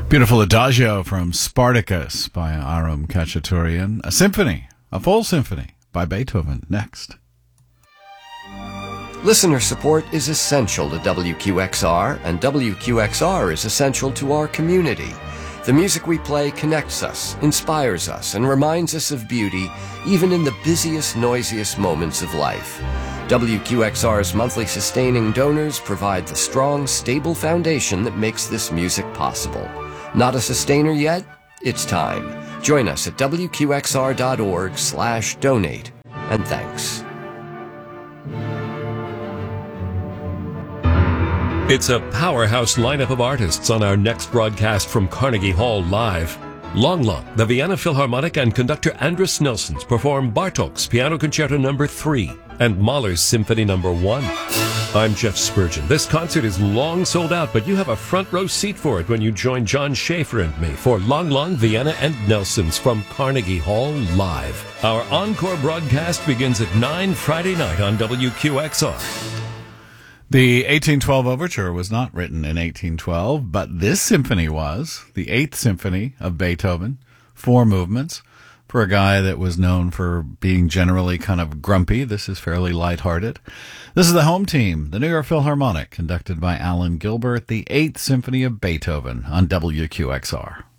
Beautiful Adagio from Spartacus by Aram Khachaturian. A symphony, a full symphony by Beethoven. Next. Listener support is essential to WQXR, and WQXR is essential to our community. The music we play connects us, inspires us, and reminds us of beauty, even in the busiest, noisiest moments of life. WQXR's monthly sustaining donors provide the strong, stable foundation that makes this music possible. Not a sustainer yet? It's time. Join us at WQXR.org/donate. And thanks. It's a powerhouse lineup of artists on our next broadcast from Carnegie Hall Live. Long Long, the Vienna Philharmonic and conductor Andris Nelsons perform Bartók's Piano Concerto No. 3 and Mahler's Symphony No. 1. I'm Jeff Spurgeon. This concert is long sold out, but you have a front row seat for it when you join John Schaefer and me for Long Long, Vienna and Nelsons from Carnegie Hall Live. Our encore broadcast begins at 9 Friday night on WQXR. The 1812 Overture was not written in 1812, but this symphony was, the 8th Symphony of Beethoven, 4 movements. For a guy that was known for being generally kind of grumpy, this is fairly lighthearted. This is the home team, the New York Philharmonic, conducted by Alan Gilbert, the 8th Symphony of Beethoven on WQXR.